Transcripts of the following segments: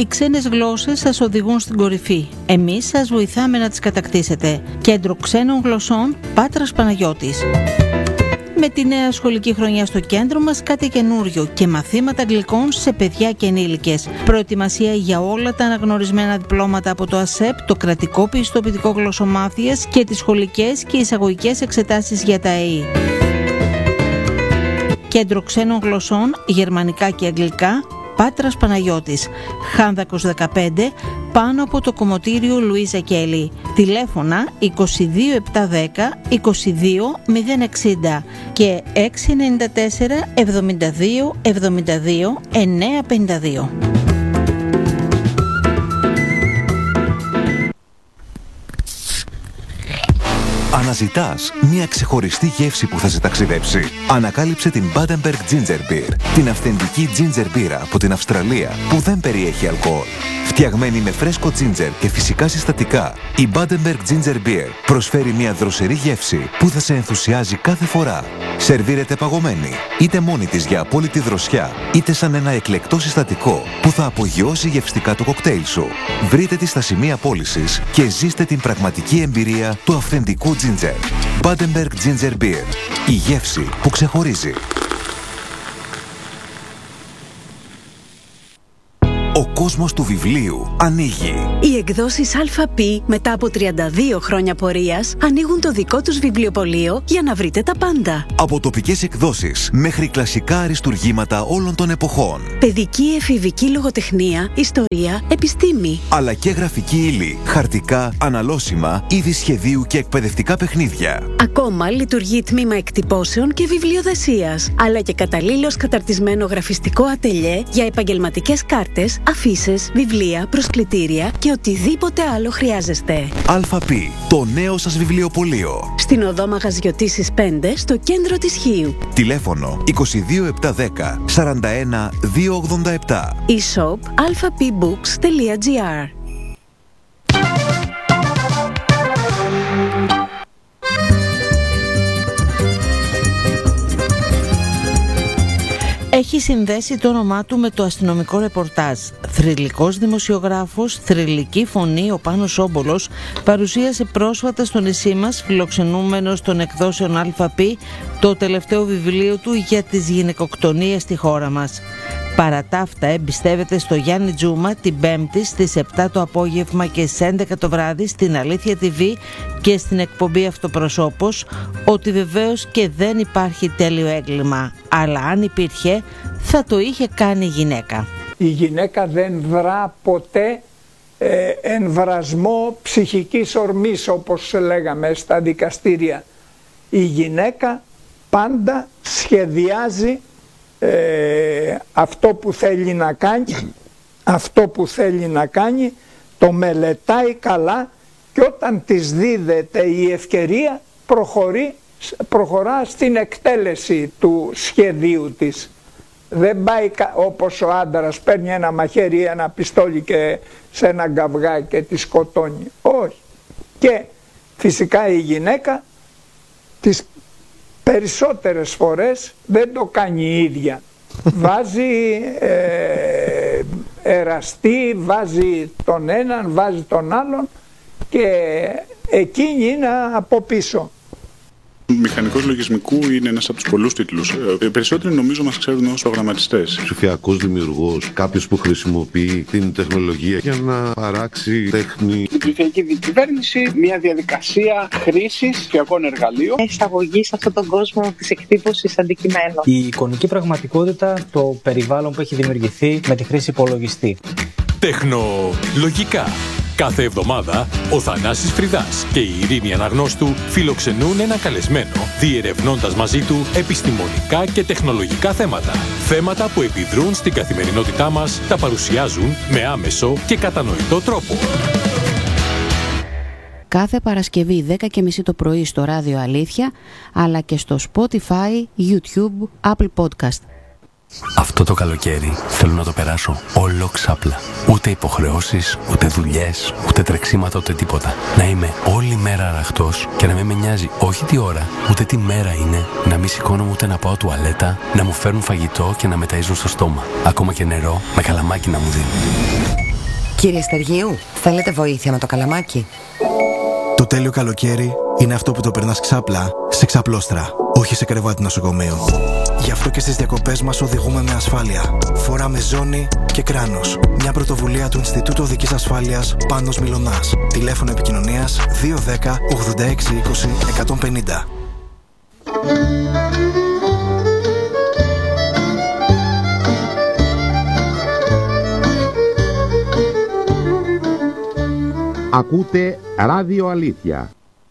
Οι ξένες γλώσσες σας οδηγούν στην κορυφή. Εμείς σας βοηθάμε να τις κατακτήσετε. Κέντρο Ξένων Γλωσσών Πάτρας Παναγιώτης. Με τη νέα σχολική χρονιά στο κέντρο μας κάτι καινούριο και μαθήματα αγγλικών σε παιδιά και ενήλικες. Προετοιμασία για όλα τα αναγνωρισμένα διπλώματα από το ΑΣΕΠ, το κρατικό πιστοποιητικό γλωσσομάθειας και τις σχολικές και εισαγωγικές εξετάσεις για τα ΕΗ. Κέντρο Ξένων Γλωσσών, γερμανικά και αγγλικά, Πάτρας Παναγιώτης, Χάνδακος 15, πάνω από το κομμωτήριο Λουίζα Κέλλη. Τηλέφωνα 22710 22060 και 694 72 72 952. Αναζητάς μια ξεχωριστή γεύση που θα σε ταξιδέψει? Ανακάλυψε την Badenberg Ginger Beer, την αυθεντική ginger μπύρα από την Αυστραλία που δεν περιέχει αλκοόλ. Φτιαγμένη με φρέσκο ginger και φυσικά συστατικά, η Badenberg Ginger Beer προσφέρει μια δροσερή γεύση που θα σε ενθουσιάζει κάθε φορά. Σερβίρεται παγωμένη, είτε μόνη της για απόλυτη δροσιά, είτε σαν ένα εκλεκτό συστατικό που θα απογειώσει γευστικά το κοκτέιλ σου. Βρείτε τη στα σημεία πώλησης και ζήστε την πραγματική εμπειρία του αυθεντικού ginger. Badenberg Ginger Beer. Η γεύση που ξεχωρίζει. Ο κόσμος του βιβλίου ανοίγει. Οι εκδόσεις ΑΠ μετά από 32 χρόνια πορείας ανοίγουν το δικό τους βιβλιοπωλείο για να βρείτε τα πάντα. Από τοπικές εκδόσεις μέχρι κλασικά αριστουργήματα όλων των εποχών. Παιδική, εφηβική λογοτεχνία, ιστορία, επιστήμη. Αλλά και γραφική ύλη, χαρτικά, αναλώσιμα, είδη σχεδίου και εκπαιδευτικά παιχνίδια. Ακόμα λειτουργεί τμήμα εκτυπώσεων και βιβλιοδεσίας. Αλλά και καταλήλως καταρτισμένο γραφιστικό ατελιέ για επαγγελματικές κάρτες, αφίσες, βιβλία, προσκλητήρια και οτιδήποτε άλλο χρειάζεστε. ΑΠ, το νέο σας βιβλιοπωλείο. Στην οδό Μαγαζιωτήσης 5, στο κέντρο της Χίου. Τηλέφωνο 22710 41 287. E-shop alphapbooks.gr. Έχει συνδέσει το όνομά του με το αστυνομικό ρεπορτάζ. Θρυλικός δημοσιογράφος, θρυλική φωνή, ο Πάνος Όμπολος παρουσίασε πρόσφατα στο νησί μας, φιλοξενούμενος των εκδόσεων ΑΠ, το τελευταίο βιβλίο του για τις γυναικοκτονίες στη χώρα μας. Παρά τα αυτά, εμπιστεύεται στο Γιάννη Τζούμα την Πέμπτη στις 7 το απόγευμα και στις 11 το βράδυ στην Αλήθεια TV και στην εκπομπή Αυτοπροσώπος ότι βεβαίως και δεν υπάρχει τέλειο έγκλημα, αλλά αν υπήρχε θα το είχε κάνει η γυναίκα. Η γυναίκα δεν δρά ποτέ εμβρασμό ψυχικής ορμής, όπως λέγαμε στα δικαστήρια. Η γυναίκα πάντα σχεδιάζει αυτό που θέλει να κάνει, το μελετάει καλά και όταν της δίδεται η ευκαιρία προχωρά στην εκτέλεση του σχεδίου της. Δεν πάει όπως ο άντρας, παίρνει ένα μαχαίρι ή ένα πιστόλι και σε ένα γκαυγά και τη σκοτώνει. Όχι. Και φυσικά η γυναίκα τις περισσότερες φορές δεν το κάνει η ίδια. Βάζει εραστή, βάζει τον έναν, βάζει τον άλλον και εκείνη είναι από πίσω. Μηχανικός λογισμικού είναι ένας από τους πολλούς τίτλους. Περισσότεροι νομίζω μας ξέρουν ως προγραμματιστές. Ψηφιακός δημιουργός, κάποιος που χρησιμοποιεί την τεχνολογία για να παράξει τέχνη. Η ψηφιακή διακυβέρνηση, μια διαδικασία χρήσης ψηφιακών εργαλείων. Εισαγωγή σε αυτόν τον κόσμο της εκτύπωσης αντικειμένων. Η εικονική πραγματικότητα, το περιβάλλον που έχει δημιουργηθεί με τη χρήση υπολογιστή. Τεχνολογικά. Κάθε εβδομάδα, ο Θανάσης Φρυδάς και η Ειρήνη Αναγνώστου φιλοξενούν ένα καλεσμένο, διερευνώντας μαζί του επιστημονικά και τεχνολογικά θέματα. Θέματα που επιδρούν στην καθημερινότητά μας, τα παρουσιάζουν με άμεσο και κατανοητό τρόπο. Κάθε Παρασκευή 10:30 το πρωί στο Ράδιο Αλήθεια, αλλά και στο Spotify, YouTube, Apple Podcast. Αυτό το καλοκαίρι θέλω να το περάσω όλο ξάπλα. Ούτε υποχρεώσεις, ούτε δουλειές, ούτε τρεξίματα, ούτε τίποτα. Να είμαι όλη μέρα αραχτός και να μην με νοιάζει όχι τι ώρα, ούτε τι μέρα είναι. Να μην σηκώνομαι ούτε να πάω τουαλέτα, να μου φέρνουν φαγητό και να με ταΐζουν στο στόμα. Ακόμα και νερό με καλαμάκι να μου δίνουν. Κύριε Στεργίου, θέλετε βοήθεια με το καλαμάκι? Το τέλειο καλοκαίρι είναι αυτό που το περνάς ξάπλα σε ξαπλώστρα, όχι σε κρεβάτι νοσοκομείου. Γι' αυτό και στις διακοπές μας οδηγούμε με ασφάλεια. Φοράμε ζώνη και κράνος. Μια πρωτοβουλία του Ινστιτούτου Οδικής Ασφάλειας Πάνος Μιλωνάς. Τηλέφωνο επικοινωνίας 210 86 20 150. Ακούτε Ράδιο Αλήθεια.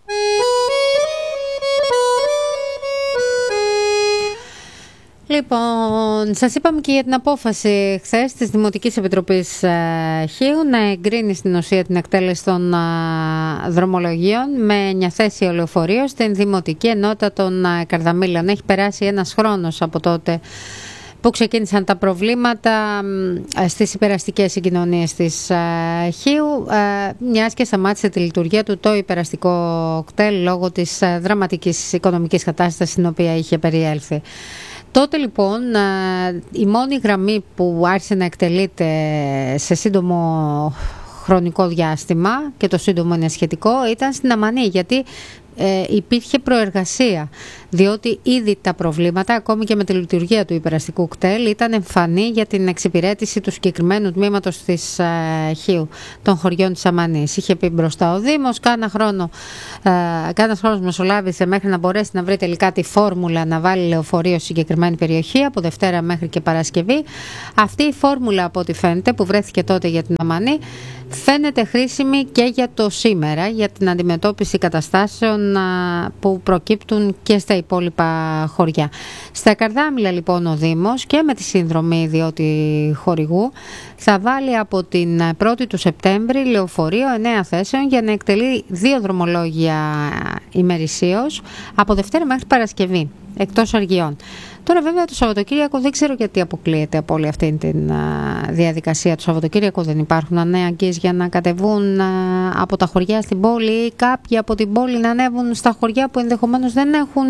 Λοιπόν, σας είπαμε και για την απόφαση χθες της Δημοτικής Επιτροπής Χίου να εγκρίνει στην ουσία την εκτέλεση των δρομολογίων με 9 θέσιο λεωφορείο στην Δημοτική Ενότητα των Καρδαμήλων. Έχει περάσει ένας χρόνος από τότε που ξεκίνησαν τα προβλήματα στις υπεραστικές συγκοινωνίες της Χίου, μιας και σταμάτησε τη λειτουργία του το υπεραστικό κτέλ λόγω της δραματικής οικονομικής κατάστασης στην οποία είχε περιέλθει. Τότε λοιπόν η μόνη γραμμή που άρχισε να εκτελείται σε σύντομο χρονικό διάστημα, και το σύντομο είναι σχετικό, ήταν στην Αμανή, γιατί υπήρχε προεργασία, διότι ήδη τα προβλήματα ακόμη και με τη λειτουργία του υπεραστικού κτέλ ήταν εμφανή για την εξυπηρέτηση του συγκεκριμένου τμήματος της Χίου, των χωριών της Αμανής. Είχε πει μπροστά ο Δήμος, κάνα χρόνος μεσολάβησε μέχρι να μπορέσει να βρει τελικά τη φόρμουλα να βάλει λεωφορείο στη συγκεκριμένη περιοχή από Δευτέρα μέχρι και Παρασκευή. Αυτή η φόρμουλα, από ό,τι φαίνεται, που βρέθηκε τότε για την Αμανή, φαίνεται χρήσιμη και για το σήμερα, για την αντιμετώπιση καταστάσεων που προκύπτουν και στα υπόλοιπα χωριά. Στα Καρδάμηλα λοιπόν ο Δήμος, και με τη συνδρομή ιδιώτη χορηγού, θα βάλει από την 1η του Σεπτέμβρη λεωφορείο 9 θέσεων για να εκτελεί 2 δρομολόγια ημερησίως από Δευτέρα μέχρι Παρασκευή, εκτός αργιών. Τώρα βέβαια το Σαββατοκύριακο δεν ξέρω γιατί αποκλείεται από όλη αυτή τη διαδικασία. Το Σαββατοκύριακο δεν υπάρχουν ανάγκες για να κατεβούν από τα χωριά στην πόλη, ή κάποιοι από την πόλη να ανέβουν στα χωριά που ενδεχομένως δεν έχουν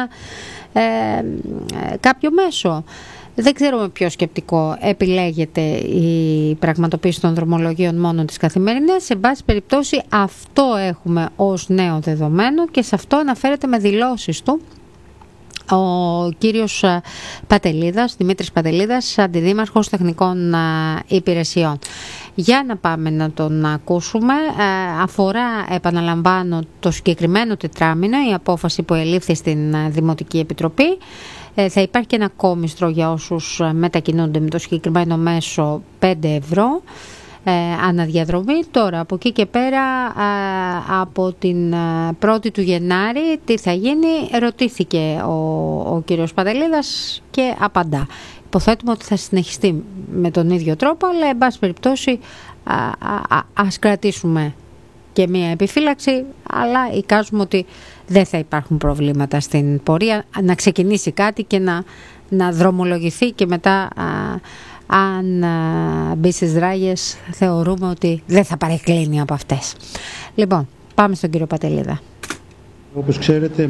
κάποιο μέσο. Δεν ξέρω με ποιο σκεπτικό επιλέγεται η πραγματοποίηση των δρομολογίων μόνο της καθημερινής. Σε πάση περιπτώσει αυτό έχουμε ως νέο δεδομένο, και σε αυτό αναφέρεται με δηλώσεις του ο κύριος Πατελίδας, Δημήτρης Πατελίδας, αντιδήμαρχος τεχνικών υπηρεσιών. Για να πάμε να τον ακούσουμε. Αφορά, επαναλαμβάνω, το συγκεκριμένο τετράμινο, η απόφαση που ελήφθη στην Δημοτική Επιτροπή. Θα υπάρχει και ένα κόμιστρο για όσους μετακινούνται με το συγκεκριμένο μέσο, 5 ευρώ αναδιαδρομή. Τώρα από εκεί και πέρα, από την 1η του Γενάρη τι θα γίνει, ρωτήθηκε ο κύριος Πατελίδας και απαντά. Υποθέτουμε ότι θα συνεχιστεί με τον ίδιο τρόπο, αλλά εν πάση περιπτώσει ας κρατήσουμε και μία επιφύλαξη, αλλά εικάζουμε ότι δεν θα υπάρχουν προβλήματα στην πορεία, να ξεκινήσει κάτι και να δρομολογηθεί, και μετά αν μπει στις ράγες θεωρούμε ότι δεν θα παρεκκλίνει από αυτές. Λοιπόν, πάμε στον κύριο Πατελίδα. Όπως ξέρετε,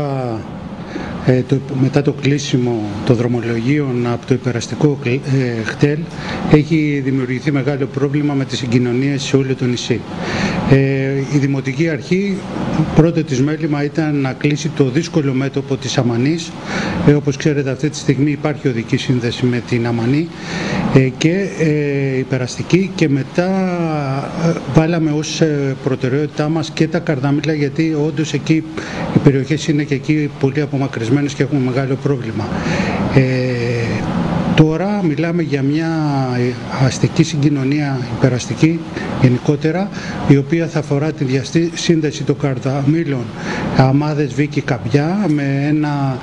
μετά το κλείσιμο των δρομολογίων από το υπεραστικό κτέλ, έχει δημιουργηθεί μεγάλο πρόβλημα με τις συγκοινωνίες σε όλο το νησί. Η Δημοτική Αρχή, πρώτο της μέλημα ήταν να κλείσει το δύσκολο μέτωπο της Αμανής. Όπως ξέρετε, αυτή τη στιγμή υπάρχει οδική σύνδεση με την Αμανή και υπεραστική, και μετά βάλαμε ως προτεραιότητά μας και τα Καρδάμηλα, γιατί όντως εκεί οι περιοχές είναι και εκεί πολύ απομακρυσμένες και έχουμε μεγάλο πρόβλημα. Τώρα μιλάμε για μια αστική συγκοινωνία υπεραστική γενικότερα, η οποία θα αφορά τη διασύνδεση των Καρδαμήλων, Αμάδες, Βίκη, Καμπιά, με ένα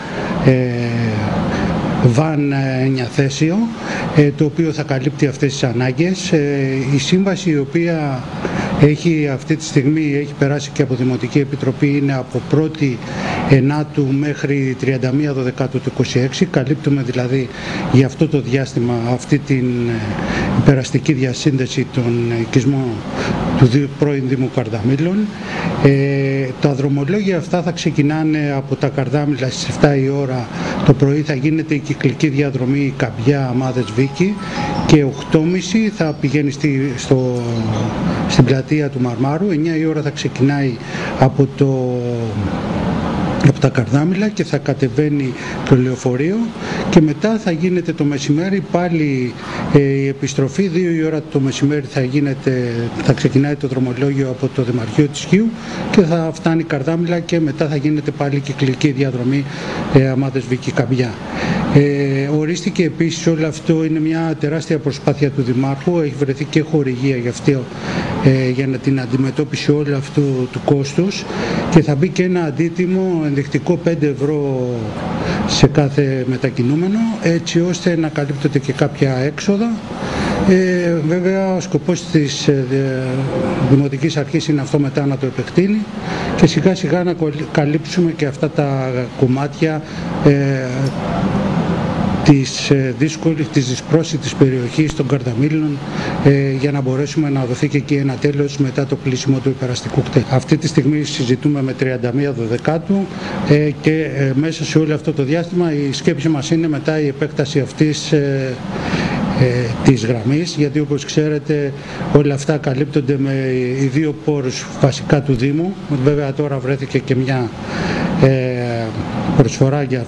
βαν 9 θέσιο, το οποίο θα καλύπτει αυτές τις ανάγκες. Η σύμβαση, η οποία έχει αυτή τη στιγμή έχει περάσει και από Δημοτική Επιτροπή, είναι από 1η Ενάτου μέχρι 31 Δεκάτου του 26. Καλύπτουμε δηλαδή για αυτό το διάστημα αυτή την υπεραστική διασύνδεση των οικισμών του πρώην Δήμου Καρδαμύλων. Τα δρομολόγια αυτά θα ξεκινάνε από τα Καρδάμυλα στις 7 η ώρα το πρωί, θα γίνεται η κυκλική διαδρομή Καμπιά Αμάδες Βίκη και 8.30 θα πηγαίνει στην πλατεία του Μαρμάρου. 9 η ώρα θα ξεκινάει από τα Καρδάμυλα και θα κατεβαίνει το λεωφορείο και μετά θα γίνεται το μεσημέρι πάλι η επιστροφή. 2 η ώρα το μεσημέρι θα ξεκινάει το δρομολόγιο από το Δημαρχείο της Χίου και θα φτάνει Καρδάμυλα και μετά θα γίνεται πάλι η κυκλική διαδρομή Αμάδες Βίκη Καμπιά. Ορίστηκε επίσης, όλο αυτό είναι μια τεράστια προσπάθεια του Δημάρχου, έχει βρεθεί και χορηγία γι' αυτό για την αντιμετώπιση όλου αυτού του κόστους και θα μπει και ένα αντίτιμο ενδεικτικό 5 ευρώ σε κάθε μετακινούμενο, έτσι ώστε να καλύπτονται και κάποια έξοδα. Βέβαια ο σκοπός της Δημοτικής Αρχής είναι αυτό μετά να το επεκτείνει και σιγά σιγά να καλύψουμε και αυτά τα κομμάτια της δυσπρόσιτης περιοχής των Καρδαμύλων για να μπορέσουμε να δοθεί και εκεί ένα τέλος μετά το κλείσιμο του υπεραστικού κτέλ. Αυτή τη στιγμή συζητούμε με 31 Δεκάτου και μέσα σε όλο αυτό το διάστημα η σκέψη μας είναι μετά η επέκταση αυτής της γραμμής, γιατί όπως ξέρετε όλα αυτά καλύπτονται με οι δύο πόρους βασικά του Δήμου. Βέβαια τώρα βρέθηκε και μια προσφορά για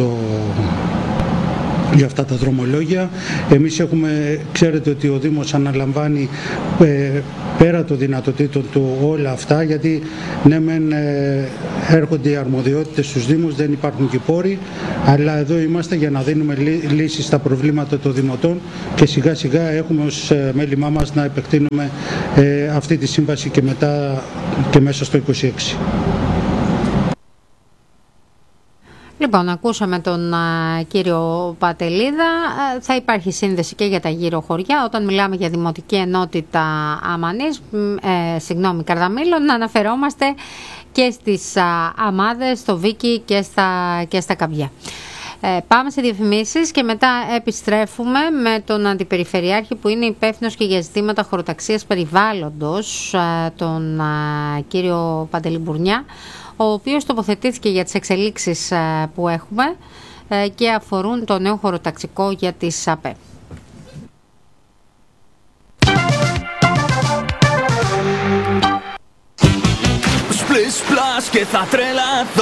αυτά τα δρομολόγια. Εμείς ξέρετε ότι ο Δήμος αναλαμβάνει πέρα των δυνατοτήτων του όλα αυτά, γιατί ναι μεν έρχονται οι αρμοδιότητες στους Δήμους, δεν υπάρχουν και πόροι, αλλά εδώ είμαστε για να δίνουμε λύσεις στα προβλήματα των Δημοτών και σιγά σιγά έχουμε ως μέλημά μας να επεκτείνουμε αυτή τη σύμβαση και μετά και μέσα στο 26. Λοιπόν, ακούσαμε τον κύριο Πατελίδα. Θα υπάρχει σύνδεση και για τα γύρω χωριά. Όταν μιλάμε για Δημοτική Ενότητα Αμανής, Καρδαμύλων, να αναφερόμαστε και στις Αμάδες, στο Βίκη και στα Καμπιά. Πάμε σε διαφημίσεις και μετά επιστρέφουμε με τον Αντιπεριφερειάρχη που είναι υπεύθυνος και για ζητήματα χωροταξίας περιβάλλοντος, τον κύριο Παντελή Μπουρνιά, ο οποίος τοποθετήθηκε για τις εξελίξεις που έχουμε και αφορούν το νέο χωροταξικό για τις ΑΠΕ. Splish splash και θα τρελαθώ.